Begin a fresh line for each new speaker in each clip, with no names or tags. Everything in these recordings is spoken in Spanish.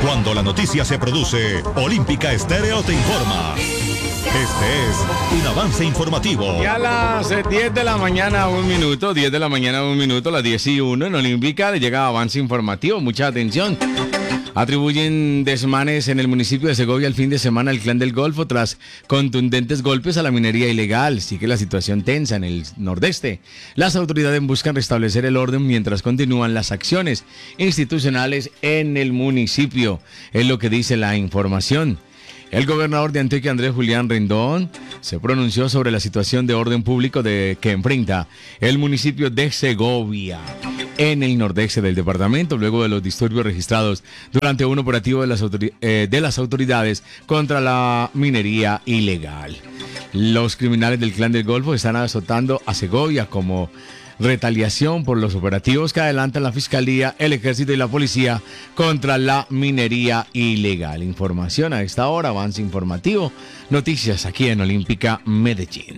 Cuando la noticia se produce, Olímpica Estéreo te informa. Este es un avance informativo.
Y a las 10 de la mañana, 1 minuto, 10 de la mañana, 1 minuto, las 10:01 en Olímpica le llega avance informativo. Mucha atención. Atribuyen desmanes en el municipio de Segovia el fin de semana al Clan del Golfo tras contundentes golpes a la minería ilegal. Sigue la situación tensa en el nordeste. Las autoridades buscan restablecer el orden mientras continúan las acciones institucionales en el municipio. Es lo que dice la información. El gobernador de Antioquia, Andrés Julián Rendón, se pronunció sobre la situación de orden público que enfrenta el municipio de Segovia en el nordeste del departamento, luego de los disturbios registrados durante un operativo de las autoridades contra la minería ilegal. Los criminales del Clan del Golfo están azotando a Segovia como retaliación por los operativos que adelantan la Fiscalía, el Ejército y la Policía contra la minería ilegal. Información a esta hora, avance informativo, noticias aquí en Olímpica Medellín.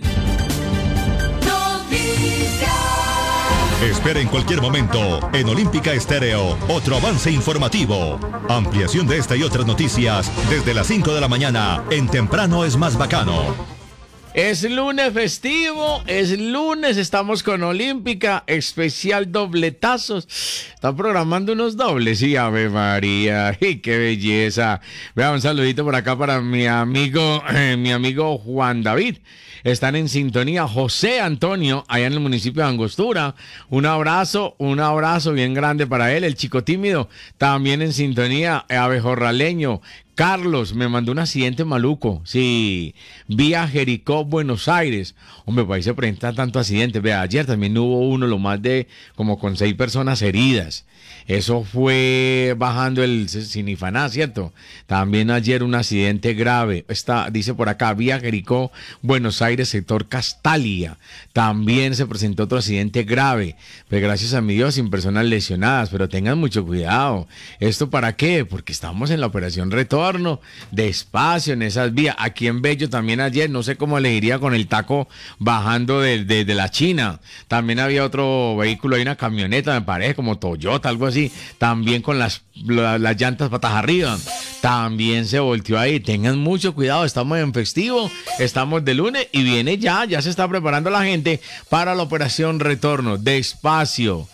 Espera en cualquier momento en Olímpica Estéreo otro avance informativo. Ampliación de esta y otras noticias desde las 5 de la mañana en Temprano es más bacano.
Es lunes festivo, es lunes, estamos con Olímpica, especial dobletazos. Están programando unos dobles, sí, Ave María, ¡y qué belleza! Vea, un saludito por acá para mi amigo Juan David. Están en sintonía, José Antonio, allá en el municipio de Angostura. Un abrazo bien grande para él, el chico tímido, también en sintonía, abejorraleño. Carlos me mandó un accidente maluco, sí, vía Jericó, Buenos Aires. Hombre, pues ahí se presentan tantos accidentes. Vea, ayer también hubo uno, lo más de como con 6 personas heridas. Eso fue bajando el Sinifaná, ¿cierto? También ayer un accidente grave. Dice por acá, vía Jericó, Buenos Aires, sector Castalia. También se presentó otro accidente grave. Pues gracias a mi Dios, sin personas lesionadas, pero tengan mucho cuidado. ¿Esto para qué? Porque estamos en la operación retorno, despacio en esas vías. Aquí en Bello también ayer, no sé cómo le iría con el taco bajando de la China. También había otro vehículo, hay una camioneta, me parece, como Toyota, algo así, también con las llantas patas arriba, también se volteó ahí. Tengan mucho cuidado, estamos en festivo, estamos de lunes y viene ya se está preparando la gente para la operación retorno. Despacio,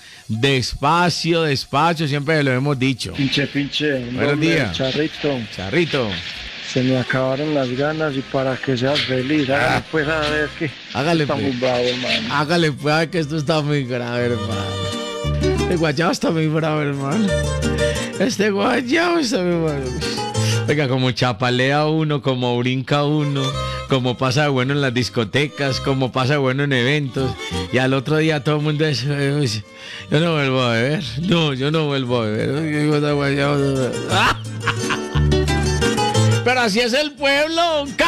siempre lo hemos dicho.
Pinche.
Buenos días. Charrito.
Se me acabaron las ganas y para que seas feliz, hágale pues a ver que
hágale
está
pues.
Muy bravo, hermano.
Hágale pues a ver que esto está muy grave, hermano. Este guayabo está muy bravo, hermano. Este guayabo está muy bravo. Oiga, como chapalea uno, como brinca uno, como pasa bueno en las discotecas, como pasa bueno en eventos. Y al otro día todo el mundo dice, yo no vuelvo a beber. No, yo no vuelvo a beber. Pero así es el pueblo.